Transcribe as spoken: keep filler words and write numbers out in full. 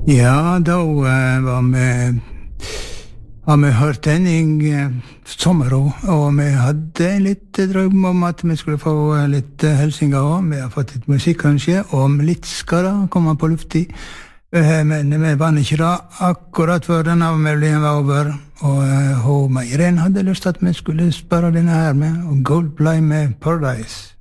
Ja, da uh, var vi har vi hørt Henning uh, sommerå, og vi hadde litt drøm om at vi skulle få uh, litt uh, helsinger også. Vi har fått litt musikk kanskje, og litt skal da komme på lufti. Uh, men vi vann ikke da akkurat før denne avmeldingen var over, og uh, hun Meiren hadde lyst til at vi skulle spørre denne her med, og Goldplay med Paradise.